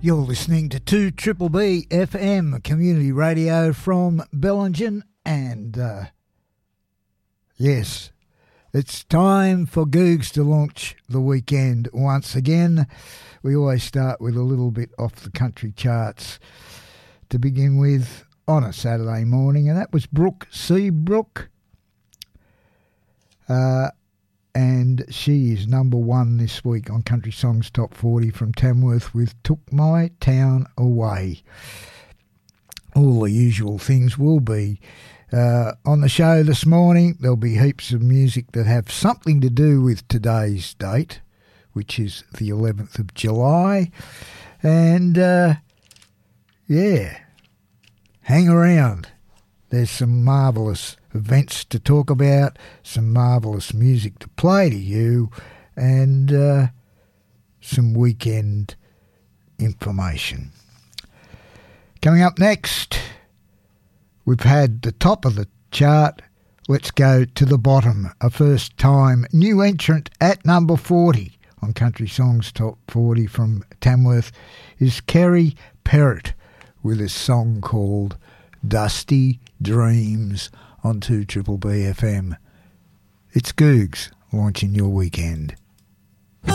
You're listening to 2 Triple B FM Community Radio from Bellingen, and yes, it's time for Googs to launch the weekend once again. We always start with a little bit off the country charts to begin with on a Saturday morning, and that was Brooke Seabrook. And she is number one this week on Country Songs Top 40 from Tamworth with Took My Town Away. All the usual things will be on the show this morning. There'll be heaps of music that have something to do with today's date, which is the 11th of July. And, yeah, hang around. There's some marvellous events to talk about, some marvellous music to play to you, and some weekend information. Coming up next, we've had the top of the chart. Let's go to the bottom. A first-time new entrant at number 40 on Country Songs Top 40 from Tamworth is Kerry Perrott with a song called Dusty Dreams on 2 Triple B FM. It's Googs launching your weekend.